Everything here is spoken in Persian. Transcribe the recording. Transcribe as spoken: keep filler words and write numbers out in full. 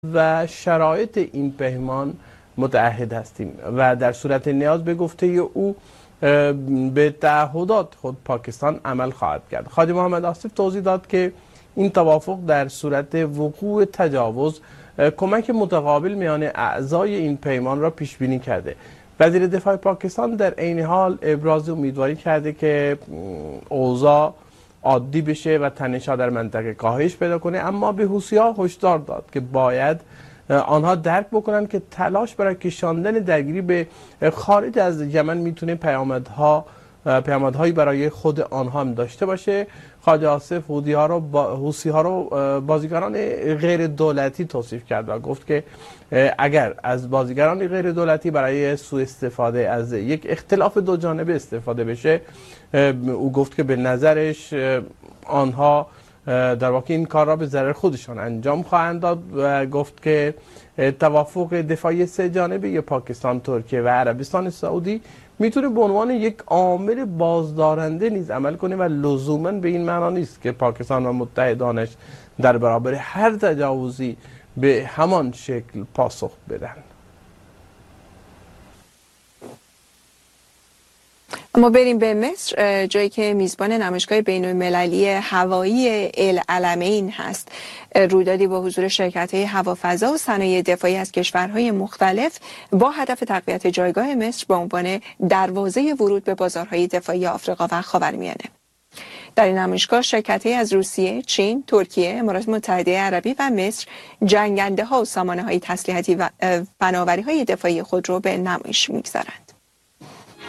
و شرایط این پیمان متعهد هستیم و در صورت نیاز به گفته او به تعهدات خود پاکستان عمل خواهد کرد. خادم محمد آصف توضیح داد که این توافق در صورت وقوع تجاوز کمک متقابل میان اعضای این پیمان را پیش بینی کرده. وزیر دفاع پاکستان در عین حال ابراز امیدواری کرده که اوضاع عادی بشه و تنش‌ها در منطقه کاهش پیدا کنه، اما به حوثی‌ها هشدار داد که باید آنها درک بکنن که تلاش برای کشاندن درگیری به خارج از یمن میتونه پیامدها پیامدهایی برای خود آنها هم داشته باشه. خواجه آصف حوثی‌ها رو با حوثی‌ها رو بازیگران غیر دولتی توصیف کرد و گفت که اگر از بازیگران غیر دولتی برای سوء استفاده از یک اختلاف دو جانبه استفاده بشه، او گفت که به نظرش آنها در واقع این کار را به ضرر خودشان انجام خواهند داد و گفت که توافق دفاعی سه جانبه پاکستان، ترکیه و عربستان سعودی میتونه به عنوان یک عامل بازدارنده نیز عمل کنه و لزوما به این معنا نیست که پاکستان و متحدانش در برابر هر تجاوزی به همان شکل پاسخ بدن. اما بریم به مصر، جایی که میزبان نمایشگاه بین‌المللی هوایی العلمین هست. رویدادی با حضور شرکت‌های هوافضا و صنایع دفاعی از کشورهای مختلف با هدف تقویت جایگاه مصر به عنوان دروازه ورود به بازارهای دفاعی آفریقا و خاورمیانه. در این نمایشگاه شرکت‌های از روسیه، چین، ترکیه، امارات متحده عربی و مصر جنگنده‌ها و سامانه‌های تسلیحاتی و فناوری‌های دفاعی خود را به نمایش می‌گذارند.